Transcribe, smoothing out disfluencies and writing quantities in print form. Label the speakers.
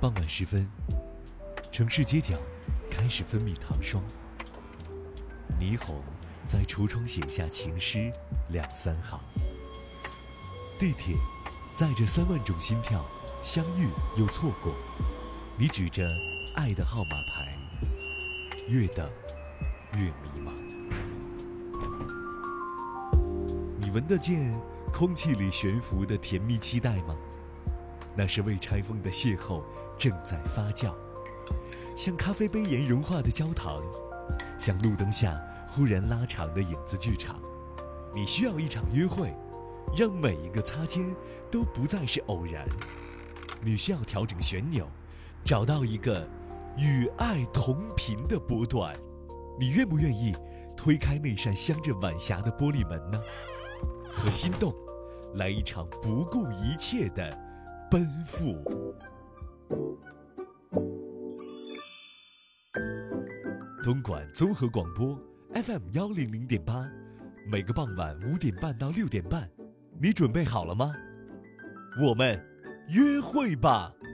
Speaker 1: 傍晚时分，城市街角开始分泌糖霜，霓虹在橱窗写下情诗2、3行。地铁载着3万种心跳，相遇又错过。你举着爱的号码牌，越等越迷茫。你闻得见空气里悬浮的甜蜜期待吗？那是未拆封的邂逅正在发酵，像咖啡杯沿融化的焦糖，像路灯下忽然拉长的影子剧场。你需要一场约会，让每一个擦肩都不再是偶然。你需要调整旋钮，找到一个与爱同频的波段。你愿不愿意推开那扇镶着晚霞的玻璃门呢？和心动来一场不顾一切的奔赴。东莞综合广播 FM100.8，每个傍晚5点半到6点半，你准备好了吗？我们约会吧。